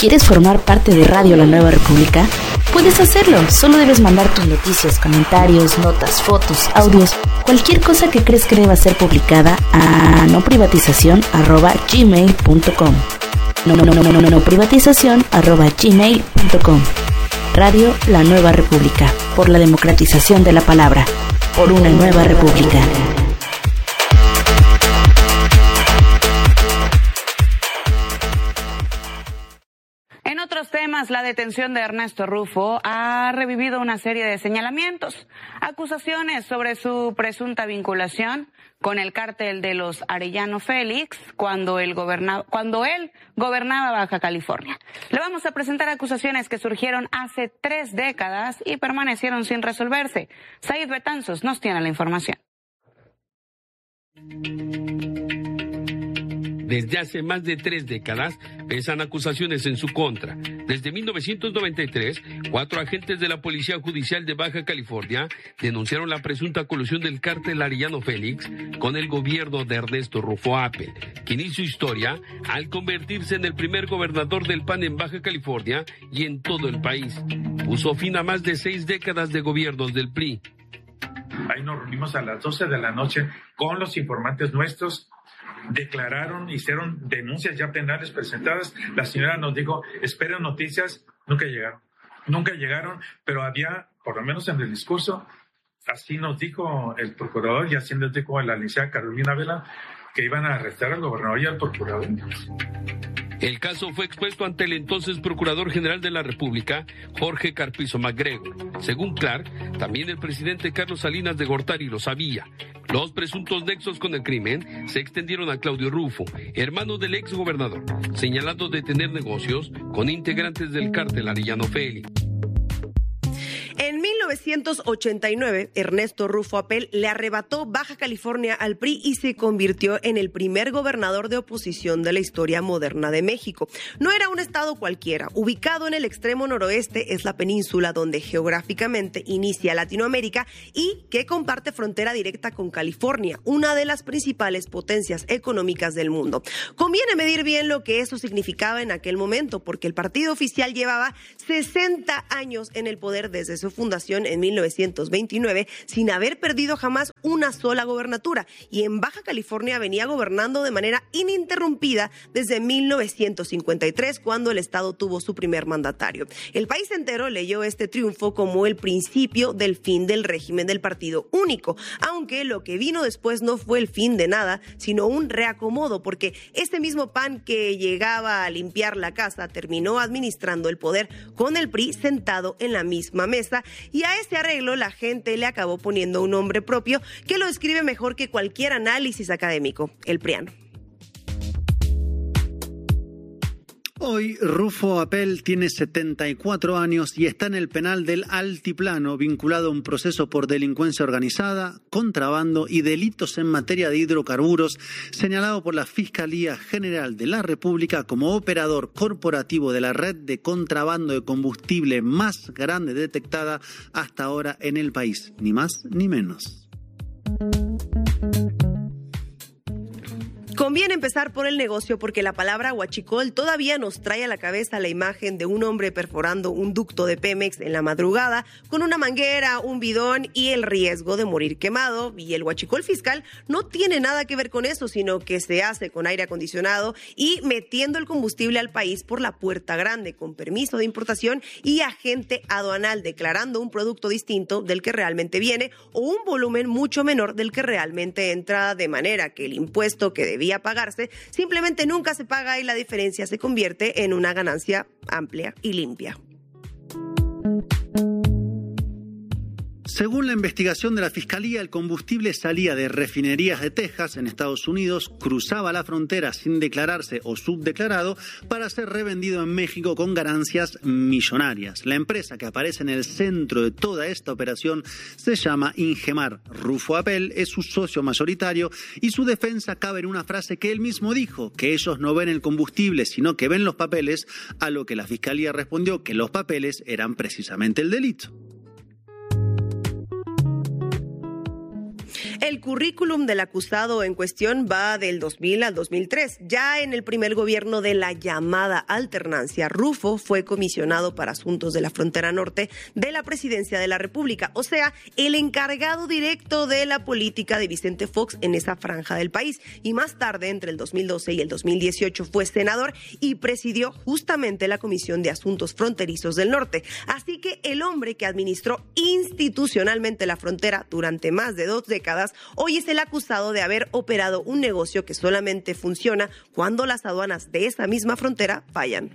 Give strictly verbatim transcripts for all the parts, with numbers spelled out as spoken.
¿Quieres formar parte de Radio La Nueva República? Puedes hacerlo, solo debes mandar tus noticias, comentarios, notas, fotos, audios, cualquier cosa que crees que deba ser publicada a noprivatización arroba gmail punto com. No, no, no, no, no, no, no, privatización arroba gmail punto com. Radio La Nueva República, por la democratización de la palabra, por una nueva república. En otros temas, la detención de Ernesto Rufo ha revivido una serie de señalamientos, acusaciones sobre su presunta vinculación con el cártel de los Arellano Félix cuando él gobernaba, cuando él gobernaba Baja California. Le vamos a presentar acusaciones que surgieron hace tres décadas y permanecieron sin resolverse. Said Betanzos nos tiene la información. Desde hace más de tres décadas pesan acusaciones en su contra. Desde mil novecientos noventa y tres, cuatro agentes de la Policía Judicial de Baja California denunciaron la presunta colusión del cártel Arellano Félix con el gobierno de Ernesto Rufo Appel, quien hizo historia al convertirse en el primer gobernador del P A N en Baja California y en todo el país. Puso fin a más de seis décadas de gobiernos del P R I. Ahí nos reunimos a las doce de la noche con los informantes nuestros. Declararon, hicieron denuncias ya penales presentadas. La señora nos dijo, esperen noticias, nunca llegaron. Nunca llegaron, pero había, por lo menos en el discurso, así nos dijo el procurador y así nos dijo la licenciada Carolina Vela, que iban a arrestar al gobernador y al procurador. El caso fue expuesto ante el entonces Procurador General de la República, Jorge Carpizo MacGregor. Según Clark, también el presidente Carlos Salinas de Gortari lo sabía. Los presuntos nexos con el crimen se extendieron a Claudio Rufo, hermano del ex gobernador, señalado de tener negocios con integrantes del cártel Arellano Félix. En mil novecientos ochenta y nueve, Ernesto Rufo Appel le arrebató Baja California al P R I y se convirtió en el primer gobernador de oposición de la historia moderna de México. No era un estado cualquiera. Ubicado en el extremo noroeste, es la península donde geográficamente inicia Latinoamérica y que comparte frontera directa con California, una de las principales potencias económicas del mundo. Conviene medir bien lo que eso significaba en aquel momento, porque el partido oficial llevaba sesenta años en el poder desde su fundación en mil novecientos veintinueve, sin haber perdido jamás una sola gobernatura, y en Baja California venía gobernando de manera ininterrumpida desde mil novecientos cincuenta y tres, cuando el estado tuvo su primer mandatario. El país entero leyó este triunfo como el principio del fin del régimen del partido único, aunque lo que vino después no fue el fin de nada, sino un reacomodo, porque este mismo P A N que llegaba a limpiar la casa terminó administrando el poder con el P R I sentado en la misma mesa, y a este arreglo la gente le acabó poniendo un nombre propio que lo describe mejor que cualquier análisis académico: el priano. Hoy Rufo Appel tiene setenta y cuatro años y está en el penal del Altiplano, vinculado a un proceso por delincuencia organizada, contrabando y delitos en materia de hidrocarburos, señalado por la Fiscalía General de la República como operador corporativo de la red de contrabando de combustible más grande detectada hasta ahora en el país, ni más ni menos. Conviene empezar por el negocio, porque la palabra huachicol todavía nos trae a la cabeza la imagen de un hombre perforando un ducto de Pemex en la madrugada con una manguera, un bidón y el riesgo de morir quemado. Y el huachicol fiscal no tiene nada que ver con eso, sino que se hace con aire acondicionado y metiendo el combustible al país por la puerta grande, con permiso de importación y agente aduanal, declarando un producto distinto del que realmente viene o un volumen mucho menor del que realmente entra, de manera que el impuesto que debía pagarse simplemente nunca se paga y la diferencia se convierte en una ganancia amplia y limpia. Según la investigación de la Fiscalía, el combustible salía de refinerías de Texas, en Estados Unidos, cruzaba la frontera sin declararse o subdeclarado para ser revendido en México con ganancias millonarias. La empresa que aparece en el centro de toda esta operación se llama Ingemar. Rufo Appel es su socio mayoritario y su defensa cabe en una frase que él mismo dijo, que ellos no ven el combustible, sino que ven los papeles, a lo que la Fiscalía respondió que los papeles eran precisamente el delito. El El currículum del acusado en cuestión va del dos mil al dos mil tres. Ya en el primer gobierno de la llamada alternancia, Rufo fue comisionado para asuntos de la frontera norte de la Presidencia de la República, o sea, el encargado directo de la política de Vicente Fox en esa franja del país. Y más tarde, entre el dos mil doce y el dos mil dieciocho, fue senador y presidió justamente la Comisión de Asuntos Fronterizos del Norte. Así que el hombre que administró institucionalmente la frontera durante más de dos décadas hoy es el acusado de haber operado un negocio que solamente funciona cuando las aduanas de esa misma frontera fallan.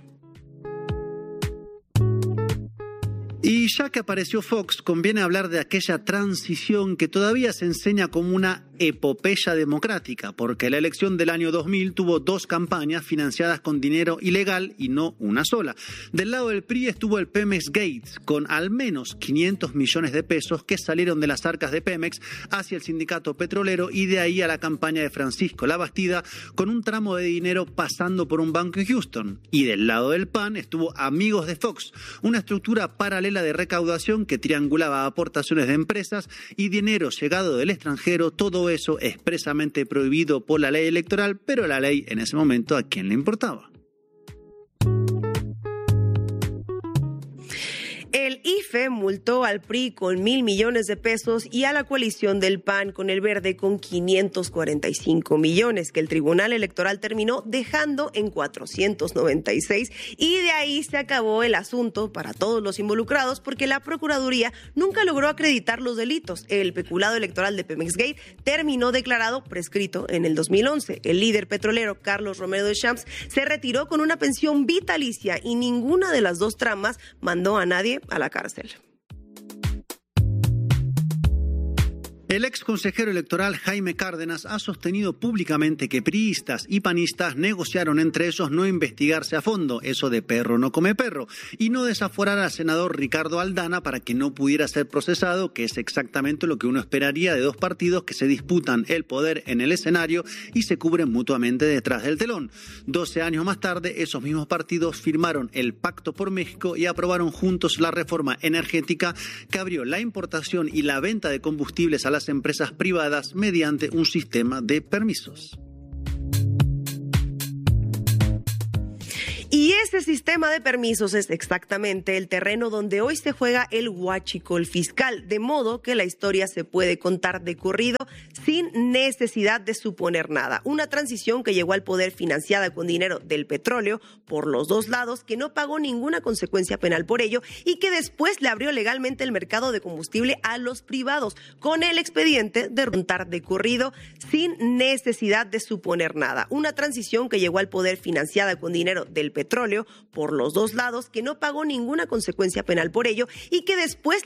Y ya que apareció Fox, conviene hablar de aquella transición que todavía se enseña como una epopeya democrática, porque la elección del año dos mil tuvo dos campañas financiadas con dinero ilegal y no una sola. Del lado del P R I estuvo el Pemex Gates, con al menos quinientos millones de pesos que salieron de las arcas de Pemex hacia el sindicato petrolero y de ahí a la campaña de Francisco Labastida, con un tramo de dinero pasando por un banco en Houston. Y del lado del P A N estuvo Amigos de Fox, una estructura paralela de recaudación que triangulaba aportaciones de empresas y dinero llegado del extranjero, todo eso expresamente prohibido por la ley electoral, pero la ley en ese momento ¿a quién le importaba? El I F E multó al P R I con mil millones de pesos y a la coalición del P A N con el Verde con quinientos cuarenta y cinco millones, que el Tribunal Electoral terminó dejando en cuatrocientos noventa y seis, y de ahí se acabó el asunto para todos los involucrados porque la Procuraduría nunca logró acreditar los delitos. El peculado electoral de Pemex Gate terminó declarado prescrito en el dos mil once. El líder petrolero Carlos Romero de Champs se retiró con una pensión vitalicia y ninguna de las dos tramas mandó a nadie a la cárcel. El ex consejero electoral Jaime Cárdenas ha sostenido públicamente que priistas y panistas negociaron entre ellos no investigarse a fondo, eso de perro no come perro, y no desaforar al senador Ricardo Aldana para que no pudiera ser procesado, que es exactamente lo que uno esperaría de dos partidos que se disputan el poder en el escenario y se cubren mutuamente detrás del telón. Doce años más tarde, esos mismos partidos firmaron el Pacto por México y aprobaron juntos la reforma energética que abrió la importación y la venta de combustibles a la las empresas privadas mediante un sistema de permisos. Y ese sistema de permisos es exactamente el terreno donde hoy se juega el huachicol fiscal, de modo que la historia se puede contar de corrido sin necesidad de suponer nada. Una transición que llegó al poder financiada con dinero del petróleo por los dos lados, que no pagó ninguna consecuencia penal por ello y que después le abrió legalmente el mercado de combustible a los privados con el expediente de contar de corrido sin necesidad de suponer nada. Una transición que llegó al poder financiada con dinero del petróleo por los dos lados, que no pagó ninguna consecuencia penal por ello y que después